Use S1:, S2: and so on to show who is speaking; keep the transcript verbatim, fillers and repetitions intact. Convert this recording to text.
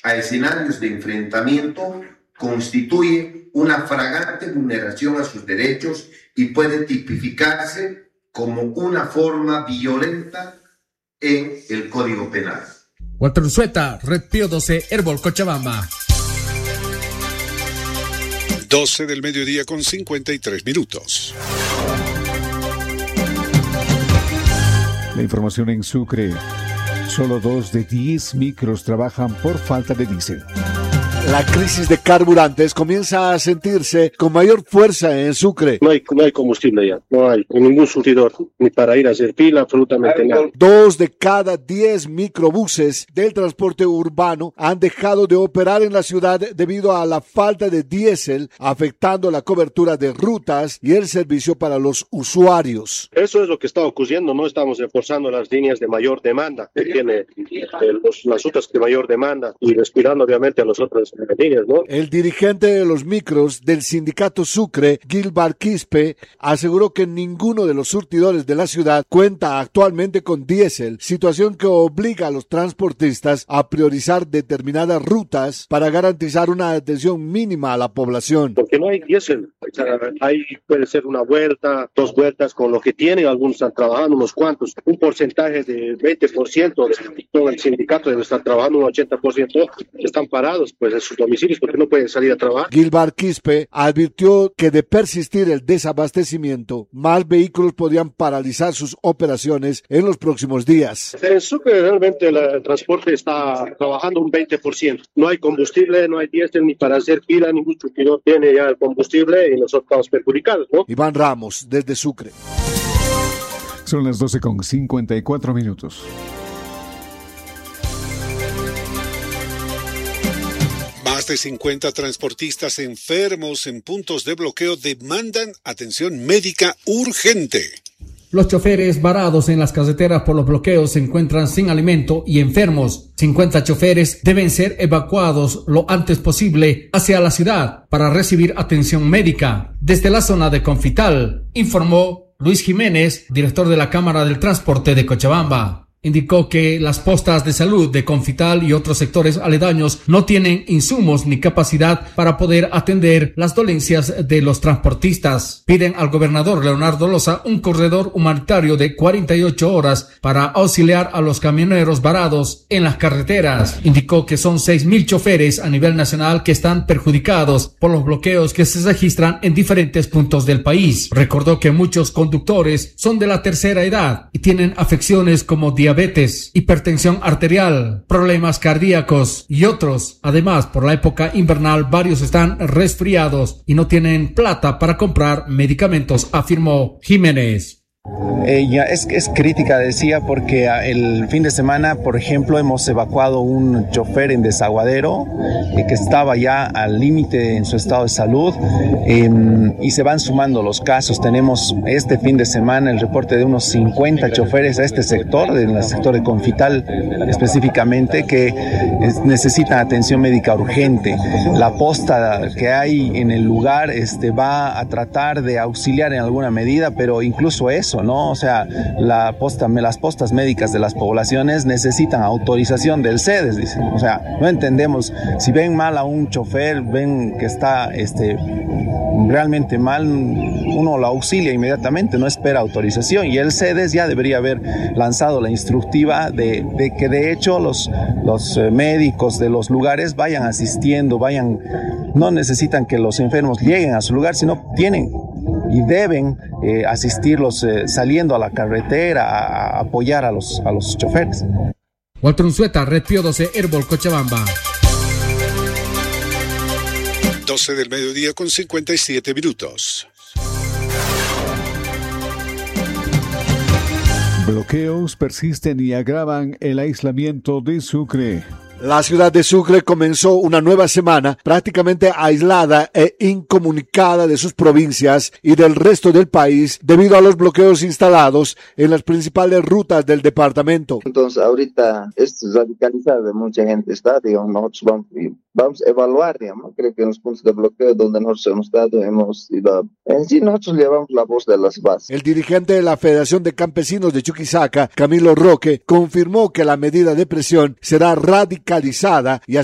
S1: a escenarios de enfrentamiento constituye una flagrante vulneración a sus derechos y puede tipificarse como una forma violenta en el Código Penal.
S2: Walter Unzueta, Red Pío doce, Herbol, Cochabamba.
S3: doce del mediodía con cincuenta y tres minutos.
S4: La información en Sucre. Solo dos de diez micros trabajan por falta de diésel.
S5: La crisis de carburantes comienza a sentirse con mayor fuerza en Sucre.
S6: No hay, no hay combustible ya, no hay ningún surtidor, ni para ir a hacer pila, absolutamente nada.
S5: Dos de cada diez microbuses del transporte urbano han dejado de operar en la ciudad debido a la falta de diésel, afectando la cobertura de rutas y el servicio para los usuarios.
S6: Eso es lo que está ocurriendo, no estamos reforzando las líneas de mayor demanda, que tiene eh, los, las rutas de mayor demanda y descuidando obviamente a los otros. ¿No?
S5: El dirigente de los micros del sindicato Sucre, Gilbar Quispe, aseguró que ninguno de los surtidores de la ciudad cuenta actualmente con diésel, situación que obliga a los transportistas a priorizar determinadas rutas para garantizar una atención mínima a la población.
S6: Porque no hay diésel, o sea, ahí puede ser una vuelta, dos vueltas con lo que tienen, algunos están trabajando, unos cuantos, un porcentaje de veinte por ciento de todo el sindicato debe estar trabajando, un ochenta por ciento están parados, pues sus domicilios porque no pueden salir a trabajar.
S5: Gilbar Quispe advirtió que de persistir el desabastecimiento, más vehículos podrían paralizar sus operaciones en los próximos días.
S6: En Sucre realmente el transporte está trabajando un veinte por ciento. No hay combustible, no hay diésel ni para hacer pila, ningún surtidor tiene ya el combustible y nosotros estamos perjudicados, ¿no?
S5: Iván Ramos, desde Sucre.
S4: Son las doce con cincuenta y cuatro minutos.
S3: Más de cincuenta transportistas enfermos en puntos de bloqueo demandan atención médica urgente.
S2: Los choferes varados en las carreteras por los bloqueos se encuentran sin alimento y enfermos. cincuenta choferes deben ser evacuados lo antes posible hacia la ciudad para recibir atención médica. Desde la zona de Confital, informó Luis Jiménez, director de la Cámara del Transporte de Cochabamba. Indicó que las postas de salud de Confital y otros sectores aledaños no tienen insumos ni capacidad para poder atender las dolencias de los transportistas. Piden al gobernador Leonardo Loza un corredor humanitario de cuarenta y ocho horas para auxiliar a los camioneros varados en las carreteras. Indicó que son seis mil choferes a nivel nacional que están perjudicados por los bloqueos que se registran en diferentes puntos del país. Recordó que muchos conductores son de la tercera edad y tienen afecciones como diabetes, diabetes, hipertensión arterial, problemas cardíacos y otros. Además, por la época invernal, varios están resfriados y no tienen plata para comprar medicamentos, afirmó Jiménez.
S7: Ella es, es crítica, decía, porque el fin de semana, por ejemplo, hemos evacuado un chofer en Desaguadero eh, que estaba ya al límite en su estado de salud eh, y se van sumando los casos. Tenemos este fin de semana el reporte de unos cincuenta choferes a este sector, del sector de Confital específicamente, que es, necesitan atención médica urgente. La posta que hay en el lugar este, va a tratar de auxiliar en alguna medida, pero incluso eso, ¿no? O sea, la posta, las postas médicas de las poblaciones necesitan autorización del CEDES, dicen. O sea, no entendemos, si ven mal a un chofer, ven que está este, realmente mal, uno lo auxilia inmediatamente, no espera autorización, y el CEDES ya debería haber lanzado la instructiva de, de que de hecho los, los médicos de los lugares vayan asistiendo, vayan, no necesitan que los enfermos lleguen a su lugar, sino tienen y deben eh, asistirlos eh, saliendo a la carretera a, a apoyar a los, a los choferes.
S2: Walter Unzueta, Red Pío doce, Herbol, Cochabamba.
S3: doce del mediodía con cincuenta y siete minutos.
S4: Bloqueos persisten y agravan el aislamiento de Sucre.
S5: La ciudad de Sucre comenzó una nueva semana prácticamente aislada e incomunicada de sus provincias y del resto del país debido a los bloqueos instalados en las principales rutas del departamento.
S8: Entonces ahorita es radicalizado, mucha gente está, digamos, nosotros vamos, vamos a evaluar, digamos, creo que en los puntos de bloqueo donde nosotros hemos estado, hemos ido, en sí nosotros llevamos la voz de las bases.
S5: El dirigente de la Federación de Campesinos de Chuquisaca, Camilo Roque, confirmó que la medida de presión será radicalizada y